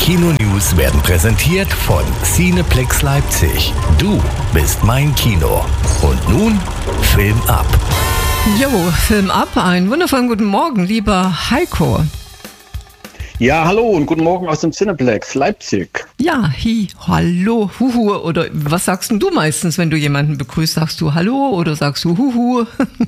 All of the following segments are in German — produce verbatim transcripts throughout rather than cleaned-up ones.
Kino-News werden präsentiert von Cineplex Leipzig. Du bist mein Kino. Und nun Film ab. Jo, Film ab. Einen wundervollen guten Morgen, lieber Heiko. Ja, hallo und guten Morgen aus dem Cineplex Leipzig. Ja, hi, hallo, huhu. Oder was sagst denn du meistens, wenn du jemanden begrüßt? Sagst du Hallo oder sagst du Huhu?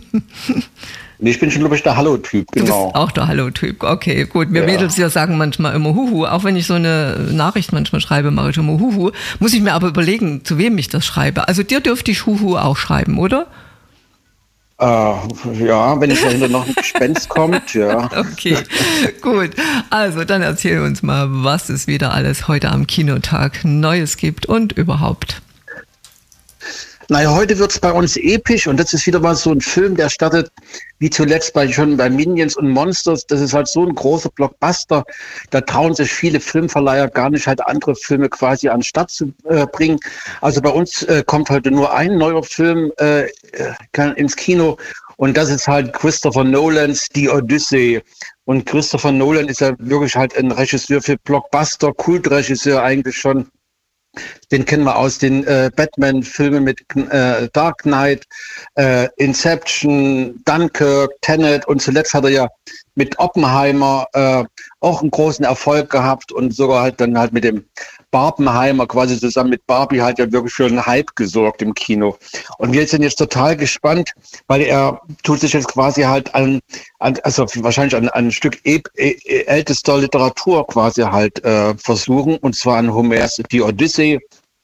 Nee, ich bin schon, glaube ich, der Hallo-Typ, genau. Du bist auch der Hallo-Typ, okay, gut. Wir ja. Mädels ja sagen manchmal immer Huhu. Auch wenn ich so eine Nachricht manchmal schreibe, mache ich immer Huhu. Muss ich mir aber überlegen, zu wem ich das schreibe. Also dir dürfte ich Huhu auch schreiben, oder? Äh, ja, wenn es dahinter noch ein Gespenst kommt, ja. Okay, gut. Also dann erzähl uns mal, was es wieder alles heute am Kinotag Neues gibt und überhaupt. Naja, heute wird es bei uns episch und das ist wieder mal so ein Film, der startet wie zuletzt bei, schon bei Minions und Monsters. Das ist halt so ein großer Blockbuster. Da trauen sich viele Filmverleiher gar nicht, halt andere Filme quasi an den Start zu äh, bringen. Also bei uns äh, kommt heute nur ein neuer Film äh, ins Kino und das ist halt Christopher Nolans Die Odyssee. Und Christopher Nolan ist ja wirklich halt ein Regisseur für Blockbuster, Kultregisseur eigentlich schon. Den kennen wir aus den äh, Batman-Filmen mit äh, Dark Knight, äh, Inception, Dunkirk, Tenet und zuletzt hat er ja mit Oppenheimer äh, auch einen großen Erfolg gehabt und sogar halt dann halt mit dem Barbenheimer quasi zusammen mit Barbie halt ja wirklich für einen Hype gesorgt im Kino. Und wir sind jetzt total gespannt, weil er tut sich jetzt quasi halt an, an also wahrscheinlich an, an ein Stück e- e- ältester Literatur quasi halt äh, versuchen, und zwar an Homers Die Odyssee.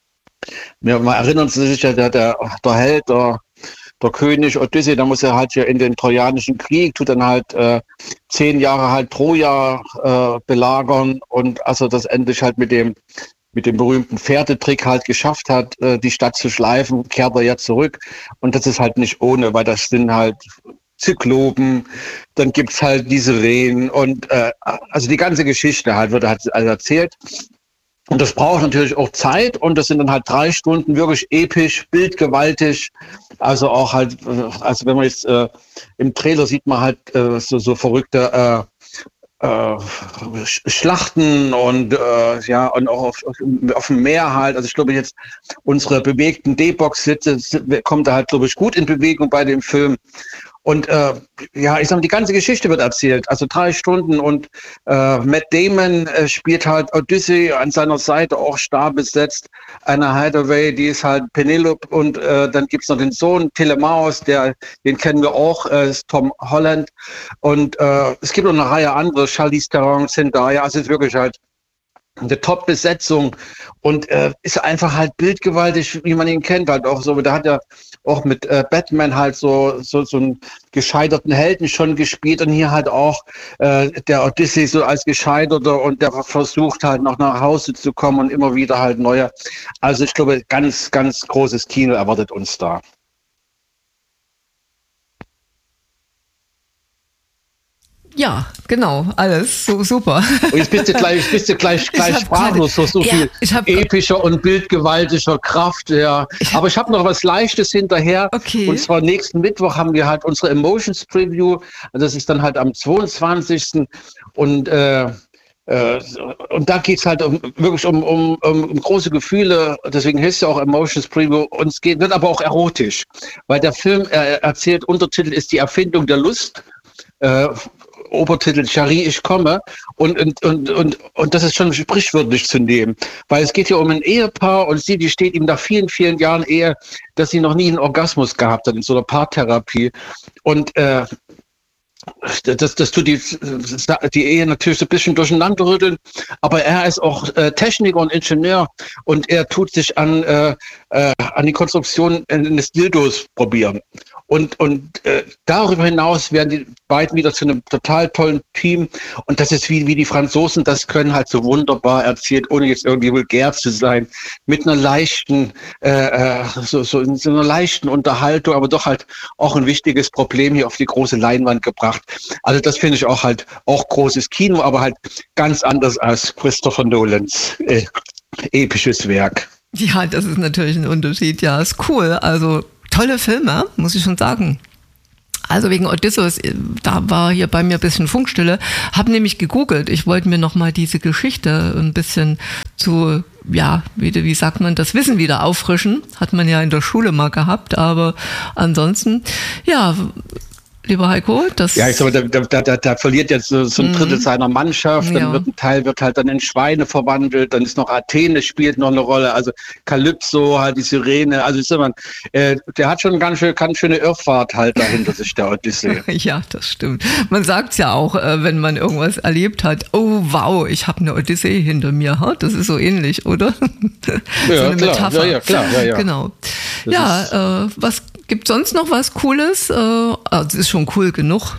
Wir mal erinnern uns sicher, der, der, der Held, der, der König Odyssee, da muss er halt hier in den Trojanischen Krieg, tut dann halt äh, zehn Jahre halt Troja äh, belagern und also das endlich halt mit dem mit dem berühmten Pferdetrick halt geschafft hat, äh, die Stadt zu schleifen, kehrt er ja zurück. Und das ist halt nicht ohne, weil das sind halt Zyklopen, dann gibt's halt die Sirenen und äh, also die ganze Geschichte halt wird halt also erzählt. Und das braucht natürlich auch Zeit und das sind dann halt drei Stunden wirklich episch, bildgewaltig. Also auch halt, also wenn man jetzt äh, im Trailer sieht man halt äh, so, so verrückte äh, äh, Schlachten und äh, ja und auch auf, auf dem Meer halt. Also ich glaube jetzt unsere bewegten D-Box-Sitze kommt da halt, glaube ich, gut in Bewegung bei dem Film. Und äh, ja, ich sag mal, die ganze Geschichte wird erzählt, also drei Stunden und äh, Matt Damon äh, spielt halt Odyssey, an seiner Seite auch starr besetzt, Anna Hathaway, die ist halt Penelope und äh, dann gibt's noch den Sohn Telemaus, der, den kennen wir auch, äh, ist Tom Holland und äh, es gibt noch eine Reihe andere, Charlize Theron, Zendaya, also es ist wirklich halt eine Top-Besetzung und äh, ist einfach halt bildgewaltig, wie man ihn kennt, halt auch so. Da hat er auch mit äh, Batman halt so, so so einen gescheiterten Helden schon gespielt und hier halt auch äh, der Odyssey so als Gescheiterter und der versucht halt noch nach Hause zu kommen und immer wieder halt neue. Also ich glaube, ganz, ganz großes Kino erwartet uns da. Ja, genau, alles so super. Und jetzt bist du gleich, bist du gleich, gleich sprachlos, so, so ja, viel hab, epischer und bildgewaltiger Kraft. Ja. Ich hab, Aber ich habe noch was Leichtes hinterher. Okay. Und zwar nächsten Mittwoch haben wir halt unsere Emotions Preview. Das ist dann halt am zweiundzwanzigsten Und äh, äh, und da geht's halt um, wirklich um, um, um große Gefühle. Deswegen heißt es ja auch Emotions Preview. Und es geht, wird aber auch erotisch, weil der Film äh, erzählt, Untertitel ist die Erfindung der Lust. Äh, Obertitel Cherie, ich komme und, und, und, und, und das ist schon sprichwörtlich zu nehmen, weil es geht hier um ein Ehepaar und sie, die steht ihm nach vielen, vielen Jahren Ehe, dass sie noch nie einen Orgasmus gehabt hat in so einer Paartherapie und äh, das, das tut die, die Ehe natürlich so ein bisschen durcheinander rütteln, aber er ist auch äh, Techniker und Ingenieur und er tut sich an, äh, äh, an die Konstruktion eines Dildos probieren. Und, und äh, darüber hinaus werden die beiden wieder zu einem total tollen Team. Und das ist wie, wie die Franzosen das können, halt so wunderbar erzählt, ohne jetzt irgendwie vulgär zu sein, mit einer leichten, äh, so, so, so einer leichten Unterhaltung, aber doch halt auch ein wichtiges Problem hier auf die große Leinwand gebracht. Also das finde ich auch halt auch großes Kino, aber halt ganz anders als Christopher Nolans äh, episches Werk. Ja, das ist natürlich ein Unterschied. Ja, ist cool. Also tolle Filme, muss ich schon sagen. Also wegen Odysseus, da war hier bei mir ein bisschen Funkstille. Habe nämlich gegoogelt. Ich wollte mir nochmal diese Geschichte ein bisschen zu, ja, wie, wie sagt man, das Wissen wieder auffrischen. Hat man ja in der Schule mal gehabt. Aber ansonsten, ja, lieber Heiko, das... Ja, ich sag mal, da, da, da, da verliert jetzt so, so ein Drittel mhm. seiner Mannschaft, dann ja. wird ein Teil wird halt dann in Schweine verwandelt, dann ist noch Athene, spielt noch eine Rolle, also Kalypso, halt die Sirene, also ich sag mal, äh, der hat schon eine ganz, schön, ganz schöne Irrfahrt halt dahinter sich, der Odyssee. Ja, das stimmt. Man sagt's ja auch, äh, wenn man irgendwas erlebt hat, oh wow, ich habe eine Odyssee hinter mir, ha? Das ist so ähnlich, oder? So ja, eine klar, Metapher. ja, ja, klar, ja, ja. Genau. Das ja, äh, was gibt sonst noch was Cooles? Äh, also das ist schon cool genug.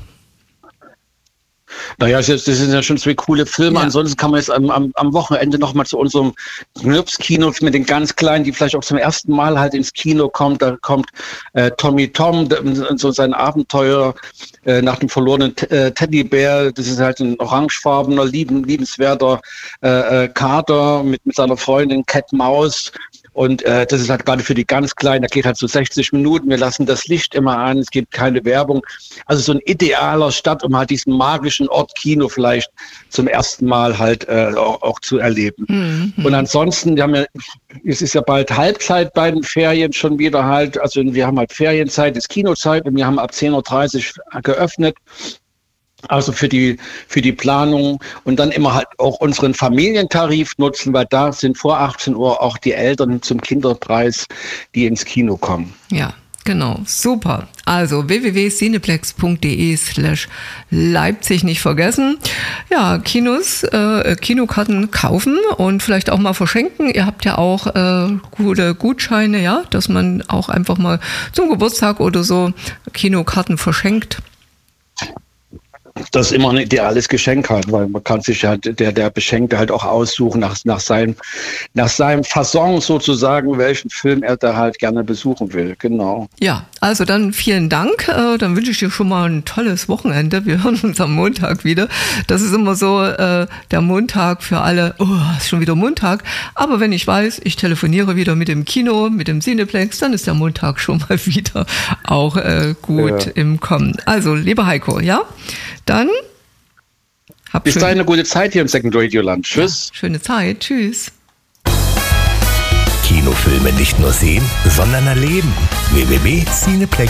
Naja, das sind ja schon zwei coole Filme. Ja. Ansonsten kann man jetzt am, am, am Wochenende nochmal zu unserem Knirps-Kino mit den ganz Kleinen, die vielleicht auch zum ersten Mal halt ins Kino kommt. Da kommt äh, Tommy Tom, so sein Abenteuer äh, nach dem verlorenen T- äh, Teddybär. Das ist halt ein orangefarbener, lieben, liebenswerter äh, äh, Kater mit, mit seiner Freundin Cat Maus. Und äh, das ist halt gerade für die ganz Kleinen, da geht halt so sechzig Minuten, wir lassen das Licht immer an, es gibt keine Werbung. Also so ein idealer Start, um halt diesen magischen Ort Kino vielleicht zum ersten Mal halt äh, auch, auch zu erleben. Mhm. Und ansonsten, wir haben ja, es ist ja bald Halbzeit bei den Ferien schon wieder halt, also wir haben halt Ferienzeit, ist Kinozeit und wir haben ab zehn Uhr dreißig geöffnet. Also für die, für die Planung und dann immer halt auch unseren Familientarif nutzen, weil da sind vor achtzehn Uhr auch die Eltern zum Kinderpreis, die ins Kino kommen. Ja, genau. Super. Also w w w punkt cineplex punkt d e slash Leipzig nicht vergessen. Ja, Kinos, äh, Kinokarten kaufen und vielleicht auch mal verschenken. Ihr habt ja auch äh, gute Gutscheine, ja, dass man auch einfach mal zum Geburtstag oder so Kinokarten verschenkt. Das ist immer ein ideales Geschenk halt, weil man kann sich halt der, der Beschenkte halt auch aussuchen nach, nach seinem, nach seinem Fasson sozusagen, welchen Film er da halt gerne besuchen will. Genau. Ja, also dann vielen Dank. Äh, dann wünsche ich dir schon mal ein tolles Wochenende. Wir hören uns am Montag wieder. Das ist immer so äh, der Montag für alle. Oh, ist schon wieder Montag. Aber wenn ich weiß, ich telefoniere wieder mit dem Kino, mit dem Cineplex, dann ist der Montag schon mal wieder auch äh, gut ja. im Kommen. Also, lieber Heiko, ja? Dann hab bis dahin eine gute Zeit hier im Second Radio Land. Tschüss. Ja, schöne Zeit. Tschüss. Kinofilme nicht nur sehen, sondern erleben. w w w punkt cineplex